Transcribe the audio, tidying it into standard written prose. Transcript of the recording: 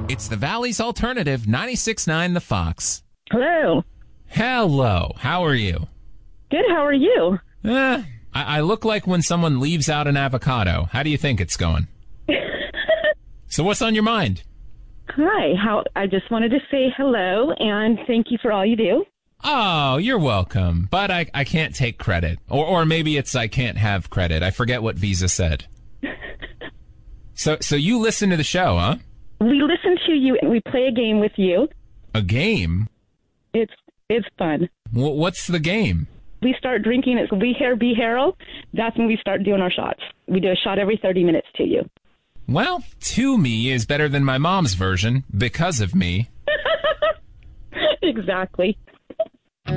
It's the Valley's Alternative 96.9 The Fox. Hello. Hello. How are you? Good. How are you? I look like when someone leaves out an avocado. How do you think it's going? So what's on your mind? Hi. I just wanted to say hello and thank you for all you do. Oh, you're welcome. But I can't take credit. Or maybe it's I can't have credit. I forget what Visa said. So you listen to the show, huh? We listen to you and we play a game with you. A game? It's fun. What's the game? We start drinking. It's We Hair Be Harold. That's when we start doing our shots. We do a shot every 30 minutes to you. Well, to me is better than my mom's version because of me. Exactly.